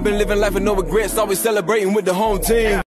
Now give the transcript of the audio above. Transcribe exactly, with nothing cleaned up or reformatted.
Been living life with no regrets, always celebrating with the home team.